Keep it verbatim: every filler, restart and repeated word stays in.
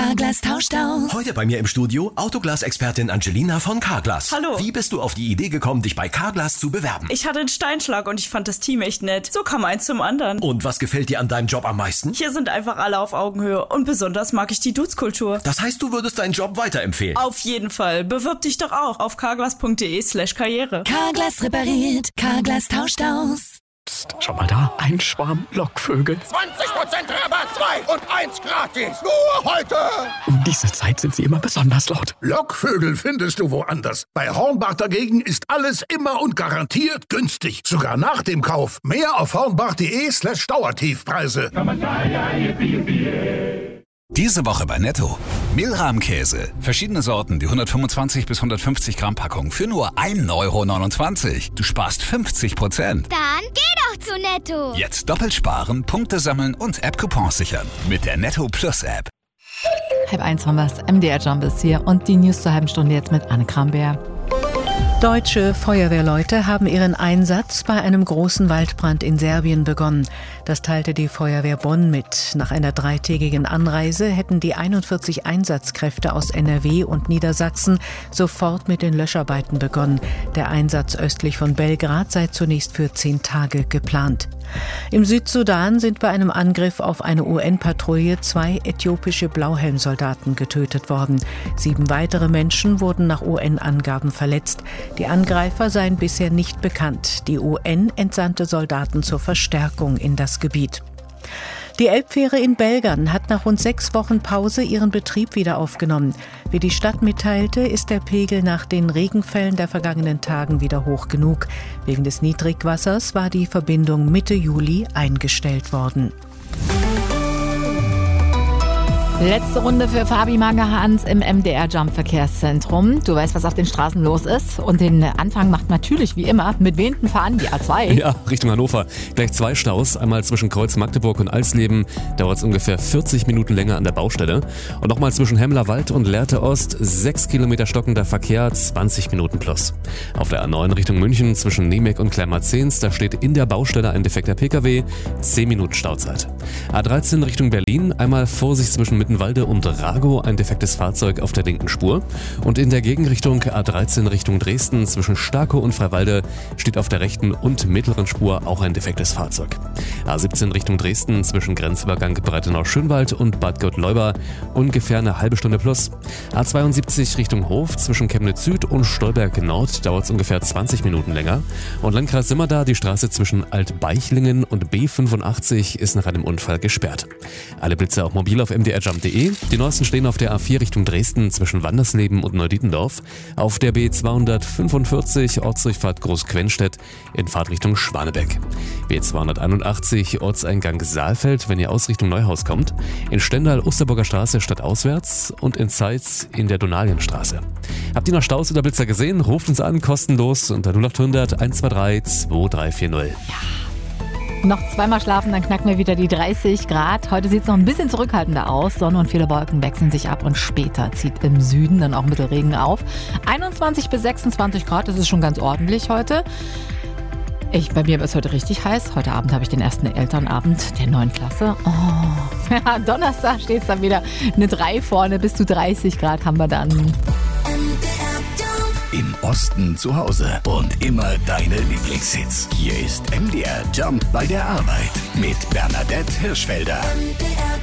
Carglass tauscht aus. Heute bei mir im Studio Autoglas-Expertin Angelina von Carglass. Hallo. Wie bist du auf die Idee gekommen, dich bei Carglass zu bewerben? Ich hatte einen Steinschlag und ich fand das Team echt nett. So kam eins zum anderen. Und was gefällt dir an deinem Job am meisten? Hier sind einfach alle auf Augenhöhe und besonders mag ich die Dutzkultur. Das heißt, du würdest deinen Job weiterempfehlen? Auf jeden Fall. Bewirb dich doch auch auf carglass.de slash karriere. Carglass repariert, Carglass tauscht aus. Psst, schau mal da, ein Schwarm Lockvögel. zwanzig Prozent Rabatt, zwei und eins gratis. Nur heute. Um diese Zeit sind sie immer besonders laut. Lockvögel findest du woanders. Bei Hornbach dagegen ist alles immer und garantiert günstig. Sogar nach dem Kauf. Mehr auf hornbach.de slash Dauertiefpreise. Diese Woche bei Netto. Milram-Käse. Verschiedene Sorten, die hundertfünfundzwanzig bis hundertfünfzig Gramm Packung für nur ein Euro neunundzwanzig. Du sparst fünfzig Prozent. Dann geh doch zu Netto. Jetzt doppelt sparen, Punkte sammeln und App-Coupons sichern. Mit der Netto Plus App. Halb eins haben wir's. M D R Jump ist hier und die News zur halben Stunde jetzt mit Anne Kramberg. Deutsche Feuerwehrleute haben ihren Einsatz bei einem großen Waldbrand in Serbien begonnen. Das teilte die Feuerwehr Bonn mit. Nach einer dreitägigen Anreise hätten die einundvierzig Einsatzkräfte aus N R W und Niedersachsen sofort mit den Löscharbeiten begonnen. Der Einsatz östlich von Belgrad sei zunächst für zehn Tage geplant. Im Südsudan sind bei einem Angriff auf eine U N-Patrouille zwei äthiopische Blauhelmsoldaten getötet worden. Sieben weitere Menschen wurden nach U N-Angaben verletzt. Die Angreifer seien bisher nicht bekannt. Die U N entsandte Soldaten zur Verstärkung in das Gebiet. Die Elbfähre in Belgern hat nach rund sechs Wochen Pause ihren Betrieb wieder aufgenommen. Wie die Stadt mitteilte, ist der Pegel nach den Regenfällen der vergangenen Tagen wieder hoch genug. Wegen des Niedrigwassers war die Verbindung Mitte Juli eingestellt worden. Letzte Runde für Fabi Mager-Hans im M D R Jump Verkehrszentrum. Du weißt, was auf den Straßen los ist. Und den Anfang macht natürlich wie immer mit wehenden Fahnen die A zwei. Ja, Richtung Hannover. Gleich zwei Staus. Einmal zwischen Kreuz Magdeburg und Alsleben. Dauert es ungefähr vierzig Minuten länger an der Baustelle. Und nochmal zwischen Hemmlerwald und Lehrte Ost. sechs Kilometer stockender Verkehr, zwanzig Minuten plus. Auf der A neun Richtung München zwischen Nemec und Kleinmarzens. Da steht in der Baustelle ein defekter Pkw. zehn Minuten Stauzeit. A dreizehn Richtung Berlin. Einmal Vorsicht zwischen Mittenwalde und Rago, ein defektes Fahrzeug auf der linken Spur. Und in der Gegenrichtung A dreizehn Richtung Dresden zwischen Starkow und Freiwalde steht auf der rechten und mittleren Spur auch ein defektes Fahrzeug. A siebzehn Richtung Dresden zwischen Grenzübergang Breitenau-Schönwald und Bad Gott-Leuba ungefähr eine halbe Stunde plus. A zweiundsiebzig Richtung Hof zwischen Chemnitz Süd und Stolberg Nord dauert es ungefähr zwanzig Minuten länger. Und Landkreis Simmerdar, die Straße zwischen Altbeichlingen und B fünfundachtzig ist nach einem Unfall gesperrt. Alle Blitze auch mobil auf m d r jump punkt d e. Die neuesten stehen auf der A vier Richtung Dresden zwischen Wandersleben und Neudietendorf, auf der B zweihundertfünfundvierzig Ortsdurchfahrt Großquenstedt in Fahrtrichtung Schwanebeck, B zweihunderteinundachtzig Ortseingang Saalfeld, wenn ihr aus Richtung Neuhaus kommt, in Stendal Osterburger Straße stadtauswärts und in Zeitz in der Donalienstraße. Habt ihr noch Staus oder Blitzer gesehen? Ruft uns an, kostenlos unter null acht hundert eins zwei drei zwei drei vier null. Ja. Noch zweimal schlafen, dann knacken wir wieder die dreißig Grad. Heute sieht es noch ein bisschen zurückhaltender aus. Sonne und viele Wolken wechseln sich ab und später zieht im Süden dann auch Mittelregen auf. einundzwanzig bis sechsundzwanzig Grad, das ist schon ganz ordentlich heute. Ich, bei mir wird es heute richtig heiß. Heute Abend habe ich den ersten Elternabend der neuen Klasse. Oh. Ja, Donnerstag steht es dann wieder eine drei vorne. Bis zu dreißig Grad haben wir dann. Im Osten zu Hause und immer deine Lieblingshits. Hier ist M D R Jump bei der Arbeit mit Bernadette Hirschfelder.